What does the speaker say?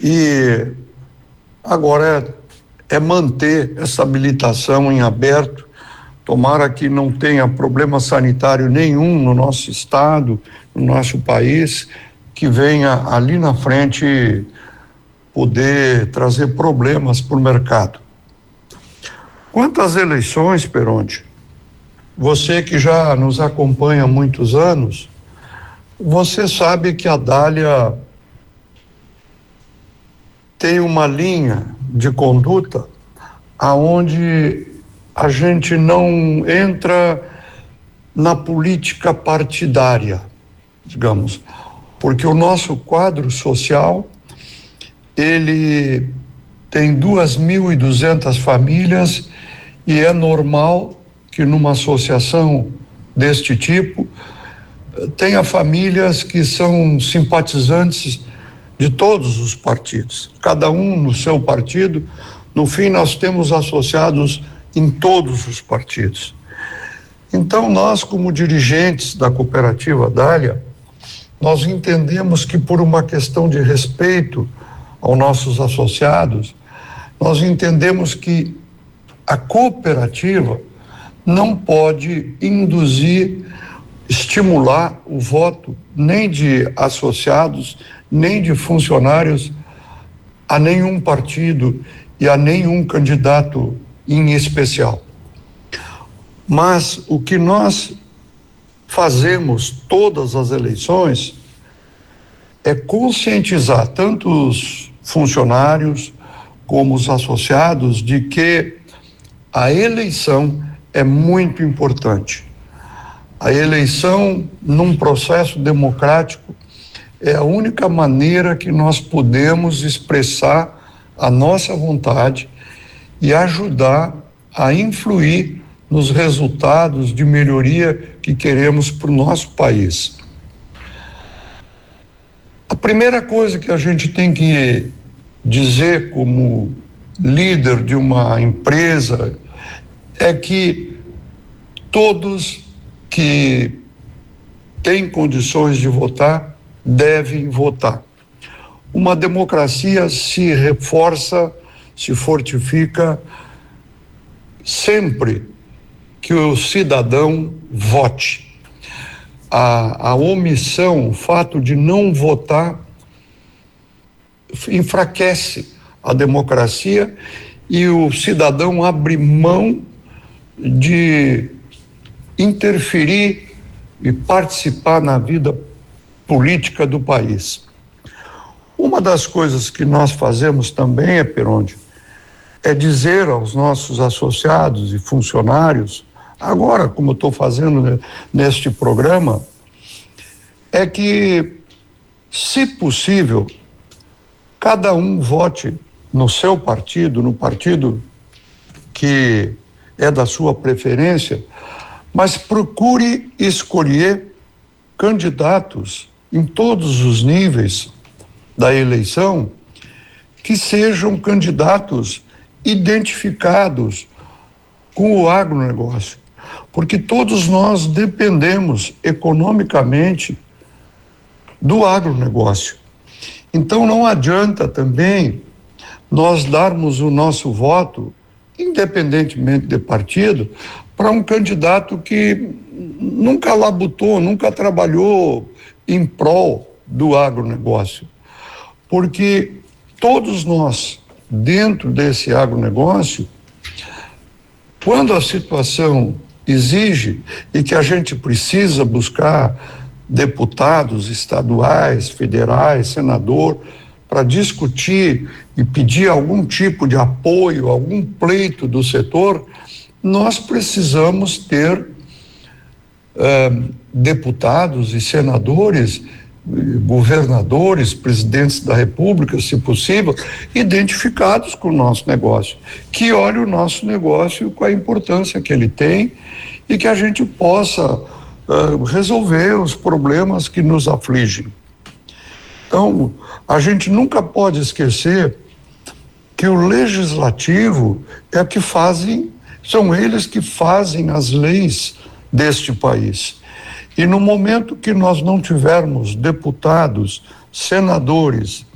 E agora é manter essa habilitação em aberto. Tomara que não tenha problema sanitário nenhum no nosso estado, no nosso país, que venha ali na frente poder trazer problemas para o mercado. Quanto às eleições, Peronte, você que já nos acompanha há muitos anos, você sabe que a Dália tem uma linha de conduta aonde a gente não entra na política partidária, digamos, porque o nosso quadro social, ele tem 2.200 famílias e é normal que numa associação deste tipo tenha famílias que são simpatizantes de todos os partidos, cada um no seu partido. No fim, nós temos associados em todos os partidos. Então, nós, como dirigentes da cooperativa Dália, nós entendemos que por uma questão de respeito aos nossos associados, nós entendemos que a cooperativa não pode induzir, estimular o voto nem de associados, nem de funcionários a nenhum partido e a nenhum candidato em especial. Mas o que nós fazemos todas as eleições é conscientizar tanto os funcionários como os associados de que a eleição é muito importante. A eleição, num processo democrático, é a única maneira que nós podemos expressar a nossa vontade e ajudar a influir nos resultados de melhoria que queremos para o nosso país. A primeira coisa que a gente tem que dizer como líder de uma empresa é que todos que têm condições de votar devem votar. Uma democracia se reforça, se fortifica sempre que o cidadão vote. A omissão, o fato de não votar, enfraquece a democracia e o cidadão abre mão de interferir e participar na vida política do país. Uma das coisas que nós fazemos também, Peronde, é dizer aos nossos associados e funcionários, agora, como eu estou fazendo neste programa, é que, se possível, cada um vote no seu partido, no partido que é da sua preferência, mas procure escolher candidatos em todos os níveis da eleição que sejam candidatos identificados com o agronegócio, porque todos nós dependemos economicamente do agronegócio. Então não adianta também nós darmos o nosso voto, independentemente de partido, para um candidato que nunca labutou, nunca trabalhou em prol do agronegócio. Porque todos nós, dentro desse agronegócio, quando a situação exige e que a gente precisa buscar deputados estaduais, federais, senador, para discutir e pedir algum tipo de apoio, algum pleito do setor, nós precisamos ter deputados e senadores, governadores, presidentes da República, se possível, identificados com o nosso negócio, que olhem o nosso negócio com a importância que ele tem e que a gente possa resolver os problemas que nos afligem. Então, a gente nunca pode esquecer que o legislativo é que são eles que fazem as leis deste país. E no momento que nós não tivermos deputados, senadores